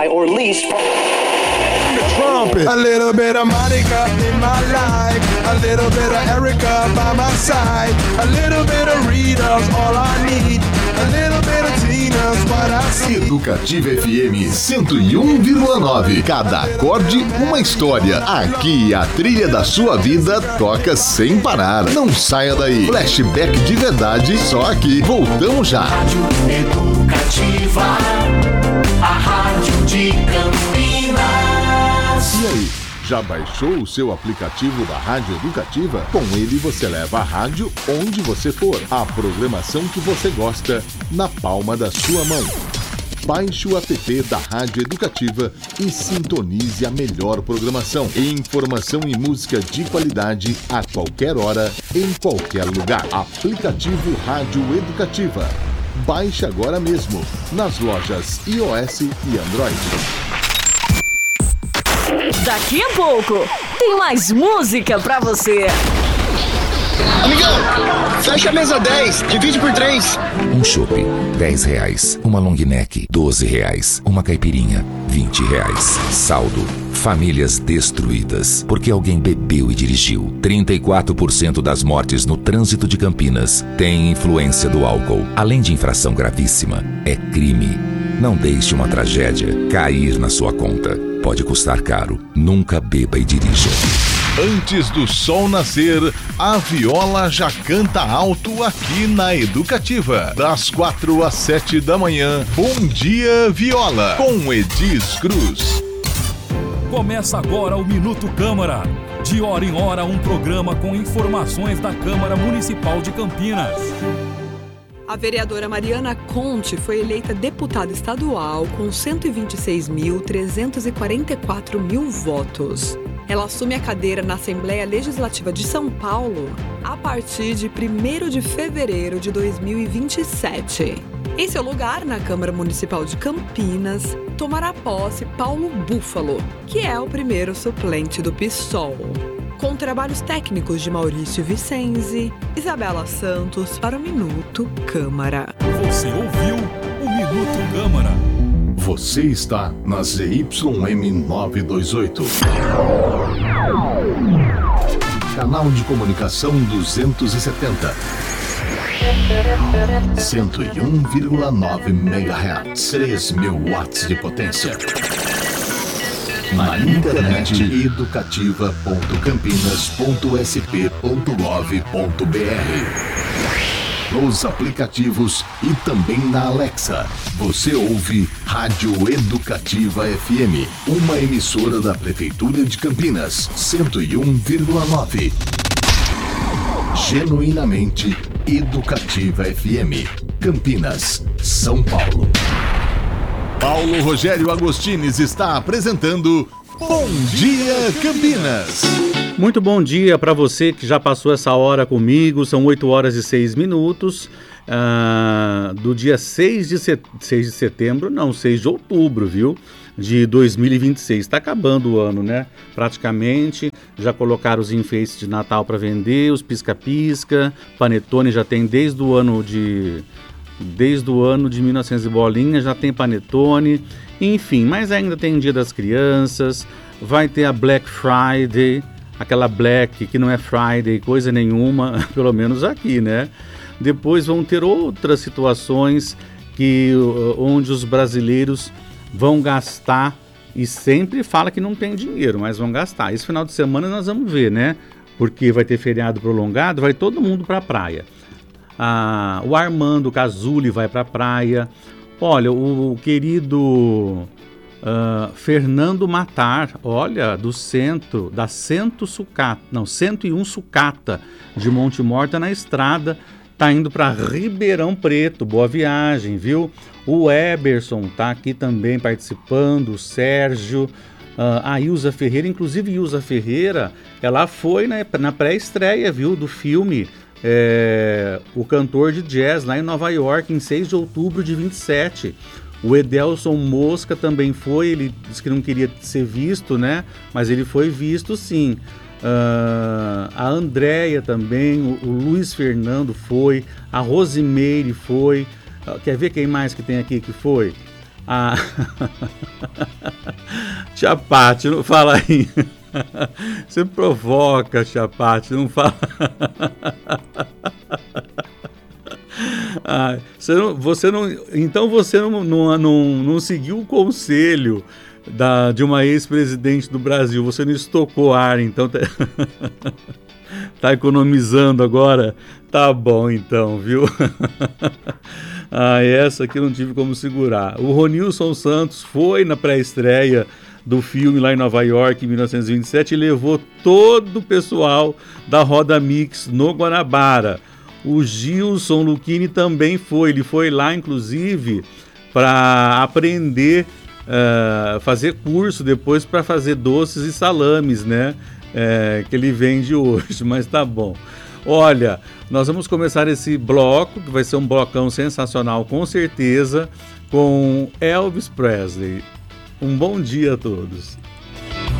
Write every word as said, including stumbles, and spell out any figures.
buy or lease. Trumpet. A little bit of Monica in my life, a little bit of Erica by my side, a little bit of Rita's all I need, a little bit of Tina's what I see. Educativa F M cento e um vírgula nove. Cada acorde uma história. Aqui a trilha da sua vida toca sem parar. Não saia daí. Flashback de verdade só aqui. Voltamos já. Rádio Educativa, a rádio de Campinas. E aí, já baixou o seu aplicativo da Rádio Educativa? Com ele você leva a rádio onde você for. A programação que você gosta na palma da sua mão. Baixe o app da Rádio Educativa e sintonize a melhor programação. Informação e música de qualidade a qualquer hora, em qualquer lugar. Aplicativo Rádio Educativa. Baixe agora mesmo nas lojas iOS e Android. Daqui a pouco tem mais música pra você. Amigão, fecha a mesa dez, divide por três. Um chopp, dez reais. Uma long neck, doze reais. Uma caipirinha, vinte reais. Saldo, famílias destruídas, porque alguém bebeu e dirigiu. trinta e quatro por cento das mortes no trânsito de Campinas têm influência do álcool. Além de infração gravíssima, é crime. Não deixe uma tragédia cair na sua conta. Pode custar caro. Nunca beba e dirija. Antes do sol nascer, a viola já canta alto aqui na Educativa. Das quatro às sete da manhã, Bom Dia Viola, com Edis Cruz. Começa agora o Minuto Câmara. De hora em hora, um programa com informações da Câmara Municipal de Campinas. A vereadora Mariana Conte foi eleita deputada estadual com cento e vinte e seis mil, trezentos e quarenta e quatro mil votos. Ela assume a cadeira na Assembleia Legislativa de São Paulo a partir de primeiro de fevereiro de dois mil e vinte e sete. Em seu lugar, na Câmara Municipal de Campinas, tomará posse Paulo Búfalo, que é o primeiro suplente do PSOL. Com trabalhos técnicos de Maurício Vicenzi, Isabela Santos para o Minuto Câmara. Você ouviu o Minuto Câmara. Você está na Z Y M novecentos e vinte e oito. Canal de comunicação duzentos e setenta. cento e um vírgula nove megahertz. três mil watts de potência. Na internet, educativa ponto campinas ponto s p ponto gov ponto b r. Nos aplicativos e também na Alexa. Você ouve Rádio Educativa F M, uma emissora da Prefeitura de Campinas, cento e um vírgula nove. Genuinamente Educativa F M, Campinas, São Paulo. Paulo Rogério Agostines está apresentando Bom Dia Campinas. Muito bom dia para você que já passou essa hora comigo. São oito horas e seis minutos uh, do dia seis de, set... seis de setembro, não, seis de outubro, viu? De dois mil e vinte e seis. Está acabando o ano, né? Praticamente. Já colocaram os enfeites de Natal para vender, os pisca-pisca. Panetone já tem desde o ano de... Desde o ano de mil e novecentos e bolinha já tem panetone, enfim, mas ainda tem Dia das Crianças, vai ter a Black Friday, aquela Black que não é Friday, coisa nenhuma, pelo menos aqui, né? Depois vão ter outras situações que, onde os brasileiros vão gastar e sempre fala que não tem dinheiro, mas vão gastar. Esse final de semana nós vamos ver, né? Porque vai ter feriado prolongado, vai todo mundo para a praia. Ah, o Armando Cazuli vai para a praia. Olha, o, o querido uh, Fernando Matar, olha, do centro, da Cento Sucata, não, cento e um Sucata de Monte Mor, tá na estrada, tá indo para Ribeirão Preto, boa viagem, viu? O Eberson tá aqui também participando, o Sérgio, uh, a Ilza Ferreira, inclusive Ilza Ferreira, ela foi né, na pré-estreia, viu, do filme É, o cantor de jazz lá em Nova York, em seis de outubro de vinte e sete. O Edelson Mosca também foi, ele disse que não queria ser visto, né? Mas ele foi visto sim. Uh, a Andréia também, o, o Luiz Fernando foi, a Rosimeire foi. Uh, quer ver quem mais que tem aqui que foi? Ah. Tia Pati, não fala aí. Você provoca, Tia Pati, não fala. Ah, você não, você não, então você não, não, não, não seguiu o conselho da, de uma ex-presidente do Brasil. Você não estocou ar, então tá, tá economizando agora. Tá bom então, viu? Ah, essa aqui não tive como segurar. O Ronilson Santos foi na pré-estreia do filme lá em Nova York em mil novecentos e vinte e sete e levou todo o pessoal da Roda Mix no Guanabara. O Gilson Lucchini também foi, ele foi lá inclusive para aprender, uh, fazer curso depois para fazer doces e salames, né? É, que ele vende hoje, mas tá bom. Olha, nós vamos começar esse bloco, que vai ser um blocão sensacional com certeza, com Elvis Presley. Um bom dia a todos.